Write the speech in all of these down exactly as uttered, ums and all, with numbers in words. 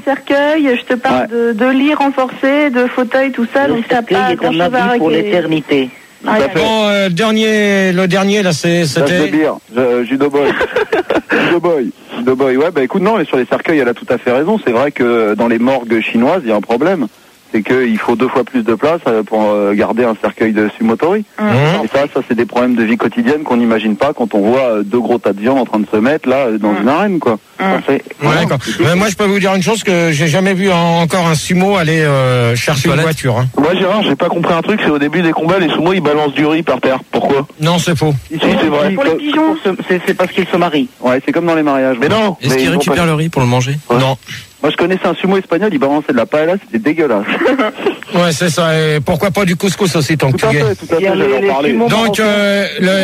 cercueil, je te parle ouais. de, de lit renforcé, de fauteuil, tout ça, le donc t'as pas grand chose à régler. Pour l'éternité. Ah, bon, euh, dernier, le dernier là, c'est, c'était. de bière, euh, Judo Boy. Judo Boy. Judo Boy. Ouais, bah écoute, non, mais sur les cercueils, elle a tout à fait raison. C'est vrai que dans les morgues chinoises, il y a un problème. C'est qu'il faut deux fois plus de place pour garder un cercueil de sumotori. Mmh. Et ça, ça c'est des problèmes de vie quotidienne qu'on n'imagine pas quand on voit deux gros tas de viande en train de se mettre là dans mmh. une arène, quoi. Mmh. Enfin, c'est... Ouais, d'accord. Mais moi, je peux vous dire une chose, que j'ai jamais vu en, encore un sumo aller euh, chercher une voiture. Hein. Moi, Gérard, j'ai pas compris un truc, c'est au début des combats, les sumo ils balancent du riz par terre. Pourquoi? Non, c'est faux. Ici, c'est vrai. Pour les pigeons, c'est, c'est parce qu'ils se marient. Ouais, c'est comme dans les mariages. Mais non. Est-ce qu'ils récupèrent le riz pour le manger? Ouais. Non. Moi, je connaissais un sumo espagnol, il balançait de la paella, c'était dégueulasse. Ouais, c'est ça. Et pourquoi pas du couscous aussi, tant que tu es. Tout à fait, j'allais en parler. Donc, euh,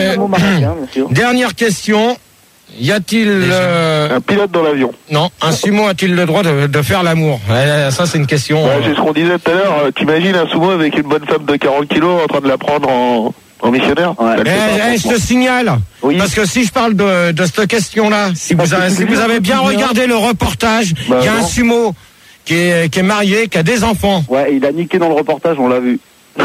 le... dernière question. Y a-t-il euh... un pilote dans l'avion? Non, un sumo a-t-il le droit de, de faire l'amour? euh, Ça, c'est une question. Ouais, euh... c'est ce qu'on disait tout à l'heure. T'imagines un sumo avec une bonne femme de quarante kilos en train de la prendre en... en missionnaire? Ouais, eh, eh, je te signale, oui. Parce que si je parle de, de cette question-là, si vous avez, si vous avez bien regardé le reportage, il bah, y a non. un sumo qui est, qui est marié, qui a des enfants. Ouais, il a niqué dans le reportage, on l'a vu.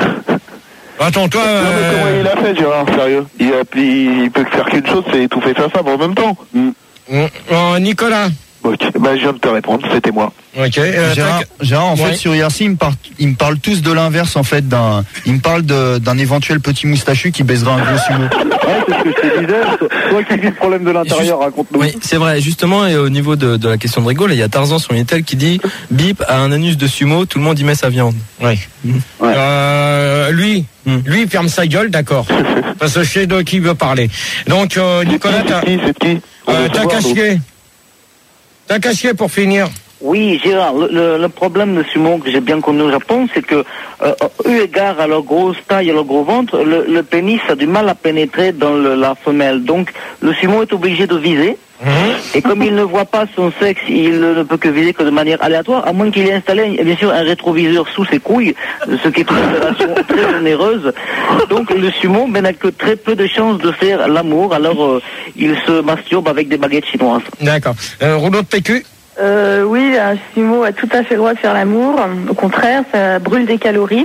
Attends, toi... Non, euh... mais comment il a fait, Gérard, sérieux? Il, a, il, il peut faire qu'une chose, c'est étouffer sa femme en même temps. Mm. Mm. Oh, Nicolas. Ok, bah, je viens de te répondre, c'était moi. Ok. Euh, Gérard, Gérard, en ouais. fait, sur I R C, ils me, par... ils me parlent tous de l'inverse, en fait. D'un... Ils me parlent de... d'un éventuel petit moustachu qui baiserait un gros sumo. Ouais, c'est ce que je te disais. Toi qui vis le problème de l'intérieur, Juste... raconte-nous. Oui, c'est vrai. Justement, et au niveau de, de la question de Rigo, là, il y a Tarzan sur Unitel qui dit Bip a un anus de sumo, tout le monde y met sa viande. Oui. Mmh. Ouais. Euh, lui, mmh. lui, ferme sa gueule, d'accord. Parce que je sais de qui il veut parler. Donc, euh, Nicolas, t'as. C'est qui, c'est qui euh, T'as caché. T'as caché pour finir. Oui, Gérard, le, le, le problème de sumo que j'ai bien connu au Japon, c'est que, euh, eu égard à leur grosse taille et leur gros ventre, le, le pénis a du mal à pénétrer dans le, la femelle. Donc, le sumo est obligé de viser. Mmh. Et comme il ne voit pas son sexe, il ne peut que viser que de manière aléatoire, à moins qu'il ait installé, bien sûr, un rétroviseur sous ses couilles, ce qui est une opération très onéreuse. Donc, le sumo ben, n'a que très peu de chances de faire l'amour, alors euh, il se masturbe avec des baguettes chinoises. D'accord. Euh, rouleau de P Q? Euh, oui, un sumo a tout à fait le droit de faire l'amour. Au contraire, ça brûle des calories.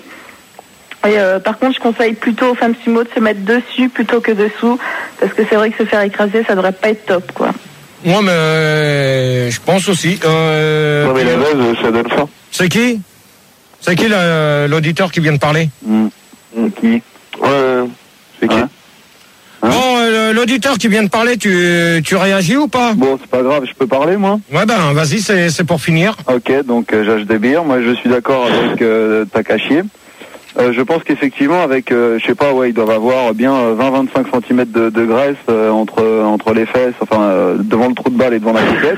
Et euh, par contre, je conseille plutôt aux femmes sumo de se mettre dessus plutôt que dessous, parce que c'est vrai que se faire écraser, ça devrait pas être top, quoi. Moi, mais euh, je pense aussi. Euh, non, mais la base, ça donne faim. C'est qui? C'est qui le, l'auditeur qui vient de parler? mmh. Mmh, Qui? Ouais, c'est qui? Hein? Bon, euh, l'auditeur qui vient de parler, tu, tu réagis ou pas? Bon, c'est pas grave, je peux parler, moi? Ouais, ben, vas-y, c'est, c'est pour finir. Ok, donc euh, j'achète des bières. Moi, je suis d'accord avec euh, Takashi. Euh, je pense qu'effectivement, avec, euh, je sais pas, ouais, ils doivent avoir bien euh, vingt à vingt-cinq centimètres de, de graisse euh, entre entre les fesses, enfin, euh, devant le trou de balle et devant la piquette.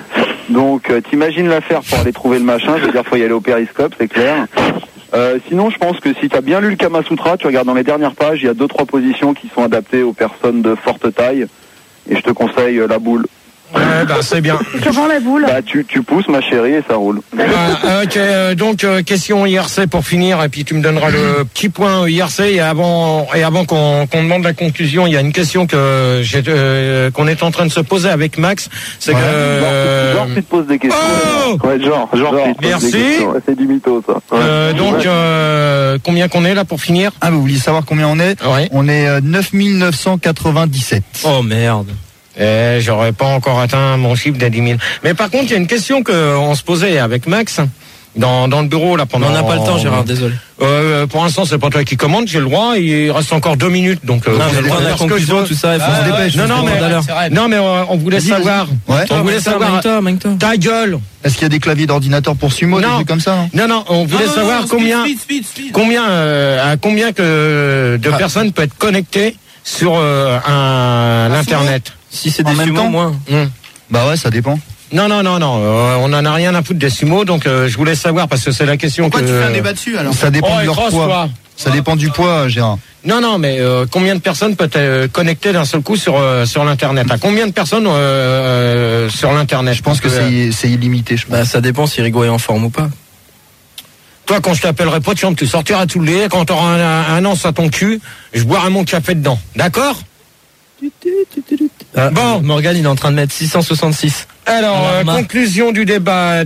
Donc, euh, t'imagines l'affaire pour aller trouver le machin. Je veux dire, faut y aller au périscope, c'est clair. Euh, sinon, je pense que si tu as bien lu le Kama Sutra, tu regardes dans les dernières pages, il y a deux trois positions qui sont adaptées aux personnes de forte taille. Et je te conseille euh, la boule. Ouais, bah, c'est bien. Comment la boule? Bah, tu, tu pousses, ma chérie, et ça roule. Euh, ok, euh, donc, euh, question I R C pour finir, et puis tu me donneras le petit point I R C, et avant, et avant qu'on, qu'on demande la conclusion, il y a une question que j'ai, euh, qu'on est en train de se poser avec Max, c'est ouais. que... Euh... Genre, tu te poses des questions. Oh ouais, genre, genre, genre merci. C'est du mytho, ça. Ouais. Euh, donc, ouais. euh, combien qu'on est là pour finir? Ah, vous vouliez savoir combien on est? Ouais. On est euh, neuf mille neuf cent quatre-vingt-dix-sept. Oh, merde. Eh, j'aurais pas encore atteint mon chiffre des dix mille. Mais par contre, il y a une question qu'on se posait avec Max dans, dans le bureau là pendant. On n'a pas le temps, Gérard, désolé. Euh, pour l'instant, c'est pas toi qui commande, j'ai le droit. Il reste encore deux minutes, donc. Euh, non, mais prendre la conclusion, tout ça, il faut ah, se dépêcher. Non, non, mais, non, mais euh, on voulait vas-y, savoir. Vas-y. Ouais. On voulait savoir. Ta gueule. Est-ce qu'il y a des claviers d'ordinateur pour sumo, des trucs comme ça? Hein non, non, on voulait non, savoir non, combien, speed, speed, speed. combien, euh, à combien que de ah. personnes peuvent être connectées sur euh, un ah, l'internet. Si c'est des sumo, moins. Mmh. Bah ouais, ça dépend. Non, non, non, non, euh, on en a rien à foutre des sumo, donc euh, je voulais savoir, parce que c'est la question. Pourquoi que... tu fais un débat dessus, alors? Ça dépend oh, de leur poids. Toi. Ça dépend du poids, Gérard. Non, non, mais euh, combien de personnes peuvent être connectées d'un seul coup sur euh, sur l'internet? À combien de personnes euh, euh, sur l'internet? Je pense que c'est, c'est illimité. Je pense. Bah, ça dépend si Rigo est en forme ou pas. Toi, quand je t'appellerai pas de chambre, tu sortiras tout le lait. Quand t'auras un, un, un an à ton cul, je boirai mon café dedans. D'accord? Ah, bon, Morgane, il est en train de mettre six cent soixante-six. Alors, euh, conclusion du débat.